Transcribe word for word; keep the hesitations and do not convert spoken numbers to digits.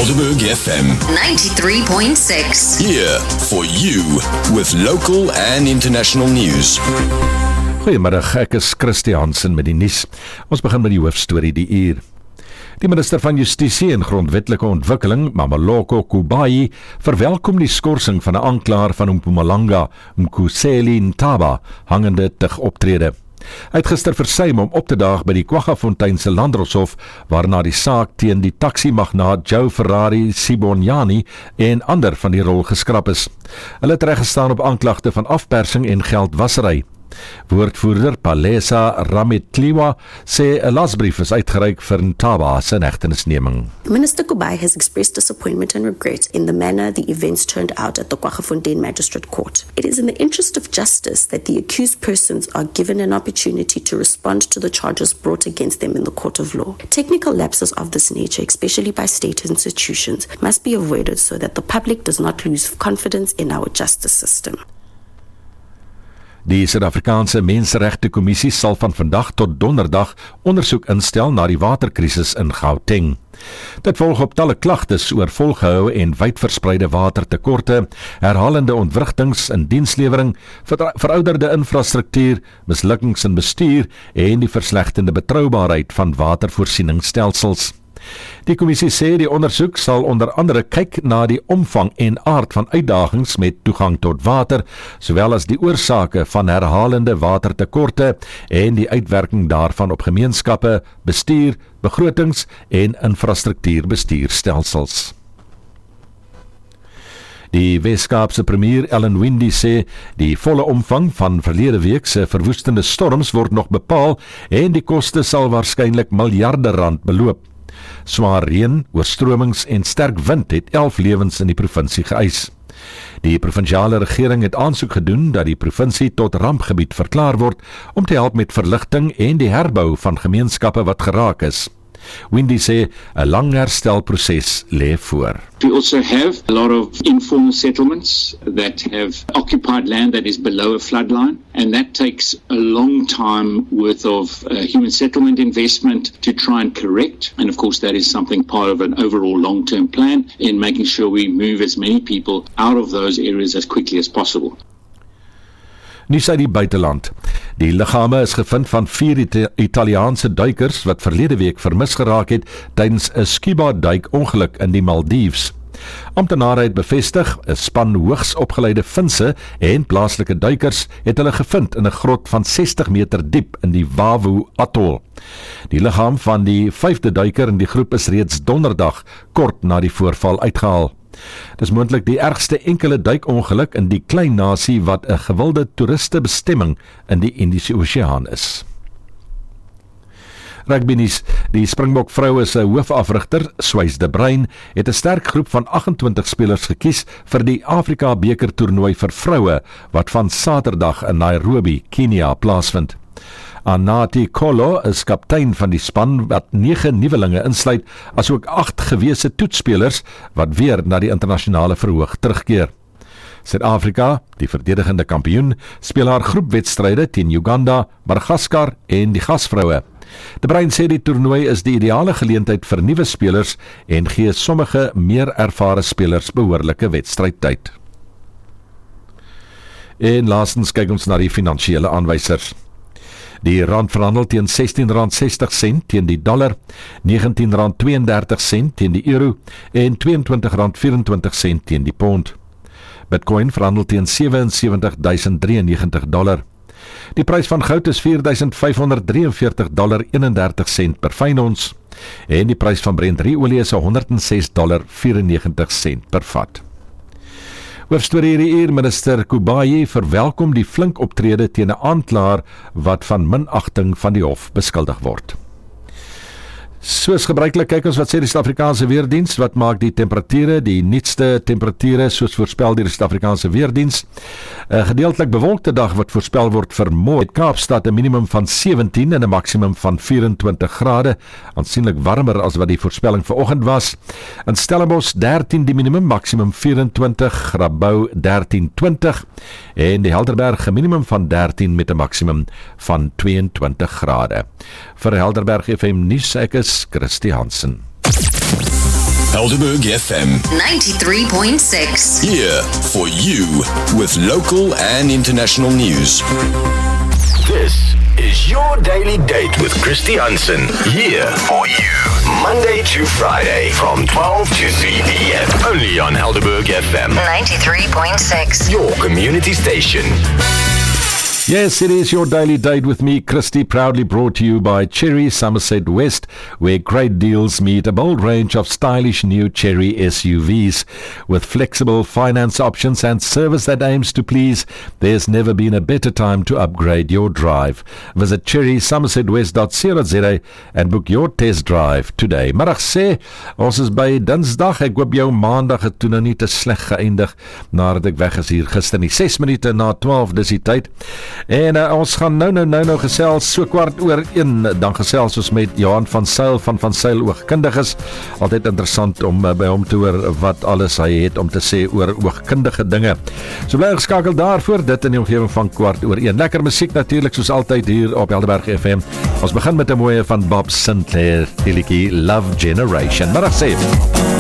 Helderberg F M ninety-three point six. Here for you with local and international news. Goeiemiddag, ek is Christie Hansen met die nuus. Ons begin met die hoofstorie die uur. Die minister van Justisie en Grondwetlike Ontwikkeling, Mameloko Kubayi, verwelkom die skorsing van 'n aanklaer van Mpumalanga, Mkhuseli Ntaba, hangende tig optrede. Hy het gister versuim om op te daag by die Kwaggafontein se Landdroshof, waarna die saak teen die taxi-magnaat Joe Ferrari Sibonyani en ander van die rol geskraap is. Hulle het reggestaan op aanklagte van afpersing en geldwasery. Woordvoerder Palesa Rametliwa sê 'n lasbrief is uitgereik vir Ntaba se hegtenisneming. Minister Kubayi has expressed disappointment and regret in the manner the events turned out at the Kwaggafontein Magistrate Court. It is in the interest of justice that the accused persons are given an opportunity to respond to the charges brought against them in the court of law. Technical lapses of this nature, especially by state institutions, must be avoided so that the public does not lose confidence in our justice system. Die Suid-Afrikaanse Menseregte Kommissie sal van vandag tot donderdag ondersoek instel na die waterkrisis in Gauteng. Dit volg op talle klagtes oor volgehoue en wydverspreide watertekorte, herhalende ontwrigtings in dienslewering, ver- verouderde infrastruktuur, mislukkings in bestuur en die verslegtende betroubaarheid van watervoorsieningsstelsels. Die kommissie sê die ondersoek sal onder andere kyk na die omvang en aard van uitdagings met toegang tot water, sowel as die oorsake van herhalende watertekorte en die uitwerking daarvan op gemeenskappe, bestuur, begrotings en infrastruktuurbestuurstelsels. Die Wes-Kaapse premier Ellen Windey sê die volle omvang van verlede week se verwoestende storms word nog bepaal en die koste sal waarskynlik miljarde rand beloop. Swaar reën, oorstromings en sterk wind het elf lewens in die provinsie geëis. Die provinsiale regering het aansoek gedoen dat die provinsie tot rampgebied verklaar word om te help met verligting en die herbou van gemeenskappe wat geraak is. Windey sê 'n lang herstelproses lê voor. We also have a lot of informal settlements that have occupied land that is below a floodline, and that takes a long time worth of uh, human settlement investment to try and correct. And of course, that is something part of an overall long-term plan in making sure we move as many people out of those areas as quickly as possible. Nuus uit die buiteland. Die liggame is gevind van vier Ita- Italiaanse duikers wat verlede week vermis geraak het tydens 'n scuba duik ongeluk in die Maldives. Amptenare het bevestig 'n span hoogs opgeleide Finse en plaaslike duikers het hulle gevind in 'n grot van sestig meter diep in die Wavu Atoll. Die liggaam van die vyfde duiker in die groep is reeds donderdag kort na die voorval uitgehaal. Dis moontlik die ergste enkele duikongeluk in die klein nasie wat 'n gewilde toeristebestemming in die Indiese Oseaan is. Rugbynuus, die Springbok vroue se hoofafrigter, Swys de Bruin, het 'n sterk groep van agt-en-twintig spelers gekies vir die Afrika beker toernooi vir vroue wat van Saterdag in Nairobi, Kenia plaasvind. Anati Kolo is kaptein van die span wat nege nuwelinge insluit, asook agt gewese toetsspelers wat weer na die internasionale verhoog terugkeer. Suid-Afrika, die verdedigende kampioen, speel haar groepwedstryde teen Uganda, Madagaskar en die gasvroue. De Bruin sê die toernooi is die ideale geleentheid vir nuwe spelers en gee sommige meer ervare spelers behoorlike wedstrydtyd. En laastens kyk ons na die finansiële aanwysers. Die rand verhandel teen sestien rand sestig sent teen die dollar, negentien rand twee en dertig sent teen die euro en twee en twintig rand vyf en twintig sent teen die pond. Bitcoin verhandel teen sewe en sewentig duisend drieënnegentig dollar. Die prys van goud is vier duisend vyf honderd drie en veertig dollar eenendertig sent per fyn ons en die prys van Brent olie is honderd en ses dollar vyfennegentig sent per vat. Hoofstorie hierdie uur, minister Kubayi verwelkom die flink optrede teen 'n aanklaer wat van minagting van die hof beskuldig word. Soos gebruiklik kyk ons wat sê die Suid-Afrikaanse Weerdiens, wat maak die temperature, die nuutste temperature soos voorspel deur die Suid-Afrikaanse Weerdiens. 'n Gedeeltelik bewolkte dag wat voorspel word vir môre. Kaapstad 'n minimum van sewentien en 'n maksimum van vyf en twintig grade, aansienlik warmer as wat die voorspelling vanoggend was. In Stellenbosch dertien die minimum, maksimum vyf en twintig, Grabouw dertien twintig en die Helderberg 'n minimum van dertien met 'n maksimum van twee en twintig grade. Vir Helderberg F M nuus, ek is Christie Hansen. Helderberg F M. ninety-three point six. Here for you with local and international news. This is your daily date with Christy Hansen. Here for you, Monday to Friday from twelve to three p.m. Only on Helderberg F M. ninety-three point six. Your community station. Yes, it is your daily date with me, Christy, proudly brought to you by Cherry Somerset West, where great deals meet a bold range of stylish new Cherry S U Vs. With flexible finance options and service that aims to please, there's never been a better time to upgrade your drive. Visit cherry somerset west dot co dot za and book your test drive today. Middag sê, ons is by Dinsdag. Ek hoop jou maandag het toe nou nie te sleg geëindig nadat ek weg is hier gister nie. ses minute na twaalf, dis die tyd. En uh, ons gaan nou nou nou nou gesels so kwart oor een, dan gesels ons met Johan van Sail van van Sail oogkundiges. Altyd interessant om uh, by hom te hoor wat alles hy het om te sê oor oogkundige dinge. So bly geskakel daarvoor, dit in die omgewing van kwart oor een. Lekker musiek natuurlik soos altyd hier op Helderberg F M. Ons begin met 'n mooie van Bob Sinclair, die liedjie Love Generation. Maar ek sê